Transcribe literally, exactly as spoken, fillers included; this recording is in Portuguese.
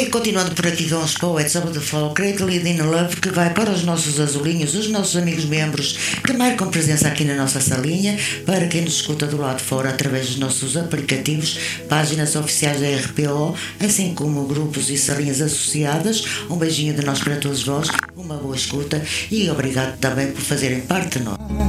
continuando por aqui com os Poets of the Fall, Cradle in Love, que vai para os nossos azulinhos, os nossos amigos membros que marcam presença aqui na nossa salinha, para quem nos escuta do lado de fora através dos nossos aplicativos, páginas oficiais da R P O, assim como grupos e salinhas associadas. Um beijinho de nós para todos vós, uma boa escuta e obrigado também por fazerem parte de nós.